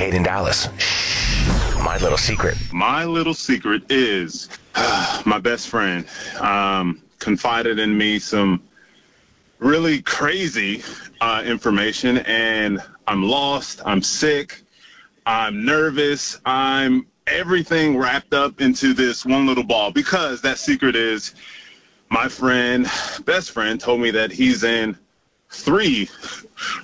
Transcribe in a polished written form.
Kate in Dallas. My little secret. My little secret is my best friend confided in me some really crazy information, and I'm lost, I'm sick, I'm nervous, I'm everything wrapped up into this one little ball, because that secret is my best friend told me that he's in 3